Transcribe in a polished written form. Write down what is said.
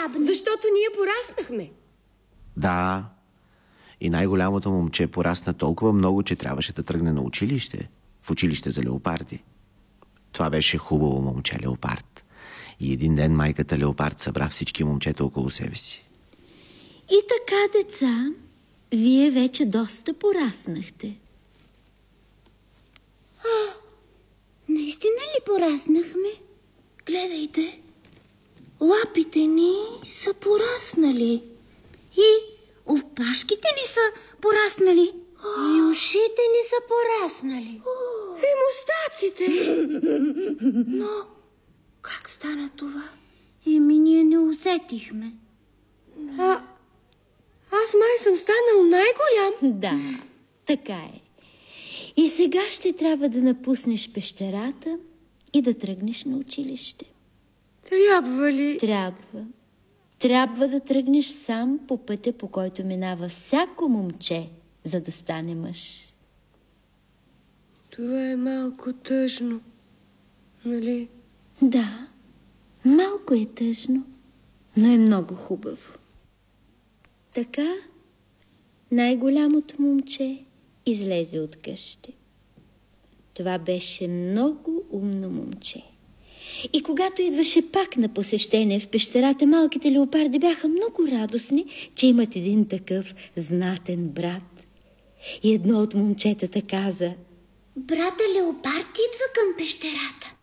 дрябна? Защото ние пораснахме. Да. И най-голямото момче порасна толкова много, че трябваше да тръгне на училище. В училище за леопарди. Това беше хубаво момче леопард. И един ден майката леопард събра всички момчета около себе си. И така, деца, вие вече доста пораснахте. Наистина ли пораснахме? Гледайте, лапите ни са пораснали. И опашките ни са пораснали. И ушите ни са пораснали. И мустаците. Но как стана това? Ние не усетихме. Аз май съм станал най-голям. Да, така е. И сега ще трябва да напуснеш пещерата и да тръгнеш на училище. Трябва ли? Трябва. Трябва да тръгнеш сам по пътя, по който минава всяко момче, за да стане мъж. Това е малко тъжно, нали? Да, малко е тъжно, но е много хубаво. Така най-голямото момче излезе от къщи. Това беше много умно момче. И когато идваше пак на посещение в пещерата, малките леопарди бяха много радостни, че имат един такъв знатен брат. И едно от момчетата каза: Брата леопард идва към пещерата.